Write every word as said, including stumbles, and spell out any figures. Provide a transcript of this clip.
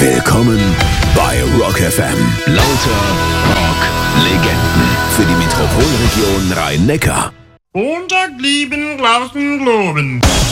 Willkommen bei Rock F M. Lauter Rock-Legenden für die Metropolregion Rhein-Neckar. Montag lieben, draußen globen.